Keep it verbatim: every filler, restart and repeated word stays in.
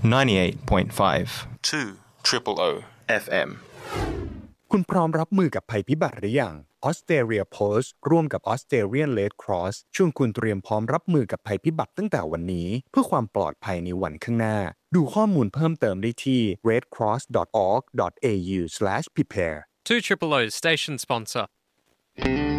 ninety-eight point five two triple O เอฟ เอ็มคุณพร้อมรับมือกับภัยพิบัติหรือยัง Australia Post ร่วมกับ Australian Red Cross ชวนคุณเตรียมพร้อมรับมือกับภัยพิบัติตั้งแต่วันนี้เพื่อความปลอดภัยในวันข้างหน้าดูข้อมูลเพิ่มเติมได้ที่ เรดครอส ดอท ออร์ก ดอท เอ ยู สแลช พรีเพร์ two Triple O's station sponsor